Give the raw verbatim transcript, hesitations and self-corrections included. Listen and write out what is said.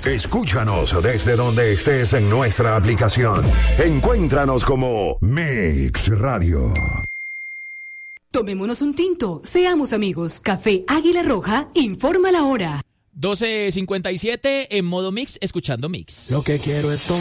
Escúchanos desde donde estés en nuestra aplicación. Encuéntranos como Mix Radio. Tomémonos un tinto, seamos amigos. Café Águila Roja informa la hora. doce cincuenta y siete en modo Mix, escuchando Mix. Lo que quiero es tomar.